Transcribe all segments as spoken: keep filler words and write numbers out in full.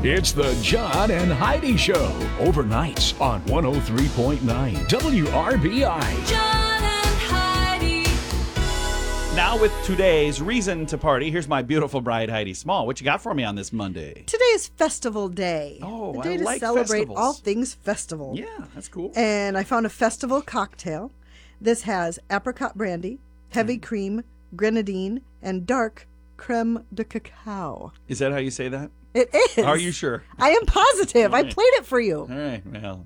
It's the John and Heidi Show, overnights on one oh three point nine W R B I. John and Heidi. Now with today's reason to party, here's my beautiful bride, Heidi Small. What you got for me on this Monday? Today is Festival Day. Oh, the day I to like celebrate festivals. all things festival. Yeah, that's cool. And I found a festival cocktail. This has apricot brandy, heavy Mm. cream, grenadine, and dark creme de cacao. Is that how you say that? It is. Are you sure? I am positive. I All right. played it for you. All right, well,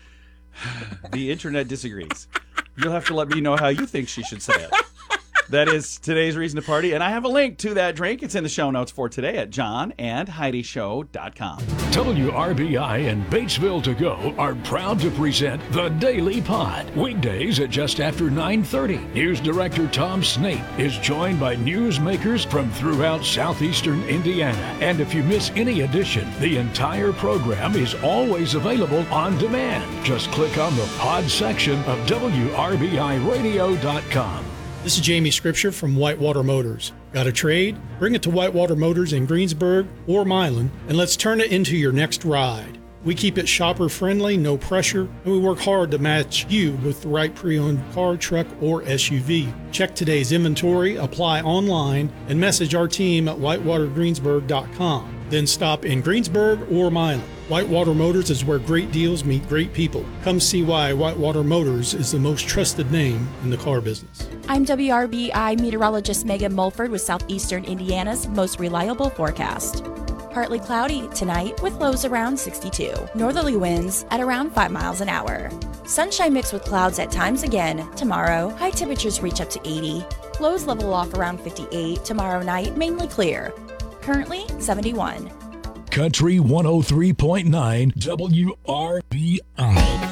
the internet disagrees. You'll have to let me know how you think she should say it. That is today's reason to party, and I have a link to that drink. It's in the show notes for today at john and heidi show dot com. W R B I and Batesville To Go are proud to present The Daily Pod. Weekdays at just after nine thirty. News Director Tom Snape is joined by newsmakers from throughout southeastern Indiana. And if you miss any edition, the entire program is always available on demand. Just click on the pod section of W R B I radio dot com. This is Jamie Scripture from Whitewater Motors. Got a trade? Bring it to Whitewater Motors in Greensburg or Milan, and let's turn it into your next ride. We keep it shopper friendly, no pressure, and we work hard to match you with the right pre-owned car, truck, or S U V. Check today's inventory, apply online, and message our team at whitewater greensburg dot com. Then stop in Greensburg or Milan. Whitewater Motors is where great deals meet great people. Come see why Whitewater Motors is the most trusted name in the car business. I'm W R B I meteorologist Megan Mulford with Southeastern Indiana's most reliable forecast. Partly cloudy tonight with lows around sixty-two. Northerly winds at around five miles an hour. Sunshine mixed with clouds at times again. Tomorrow, high temperatures reach up to eighty. Lows level off around fifty-eight. Tomorrow night, mainly clear. Currently seventy-one. Country one oh three point nine W R B I.